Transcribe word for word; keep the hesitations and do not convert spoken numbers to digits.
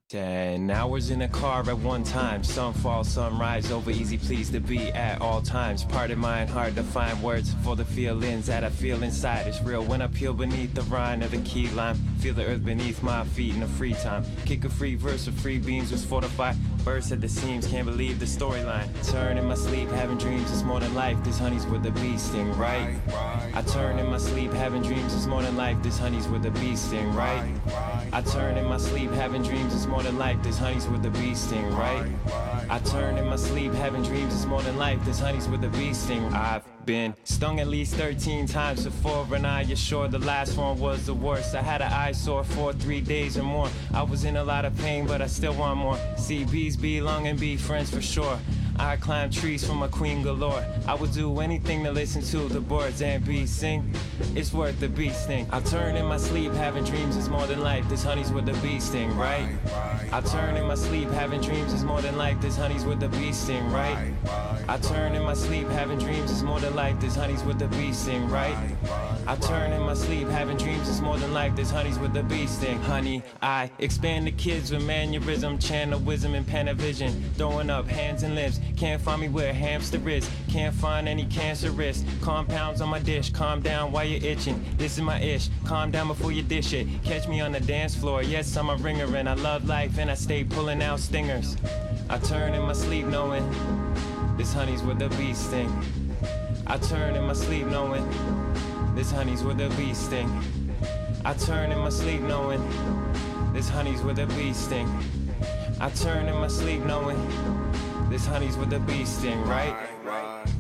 Ten hours in a car at one time. Some fall, some rise, over easy pleased to be at all times. Part of mine, hard to find words for the feelings that I feel inside. It's real when I peel beneath the rind of the key lime. Feel the earth beneath my feet in the free time. Kick a free verse of free beams was fortified. Burst at the seams, can't believe the storyline. Turn in my sleep, having dreams is more than life. This honey's where the bee sting, right? I turn in my sleep, having dreams is more than life. This honey's where the bee sting, right? I turn in my sleep, having dreams is more than life. This honey's where the bee sting, right? I turn in my sleep, having dreams is more than life. This honey's where the bee sting. I've been stung at least thirteen times before, and I assure the last one was the worst. I had an eyesore for three days or more. I was in a lot of pain, but I still want more. See, bees belong and be friends for sure. I climb trees for my queen galore. I would do anything to listen to the birds and bees sing. It's worth the bee sting. I turn in my sleep, having dreams is more than life. This honey's where the bee sting, right? I turn in my sleep, having dreams is more than life. This honey's where the bee sting, right? I turn in my sleep, having dreams is more than life. This honey's where the bee sting, right? I turn in my sleep, having dreams is more than life. This honey's with the bee sting. Honey, I expand the kids with mannerism, channel wisdom and panavision. Throwing up hands and lips. Can't find me where a hamster is. Can't find any cancerous compounds on my dish. Calm down while you're itching. This is my ish. Calm down before you dish it. Catch me on the dance floor. Yes, I'm a ringer and I love life and I stay pulling out stingers. I turn in my sleep knowing this honey's with the bee sting. I turn in my sleep knowing this honey's with the bee sting. I turn in my sleep knowing this honey's with the bee sting. I turn in my sleep knowing this honey's with the bee sting, right?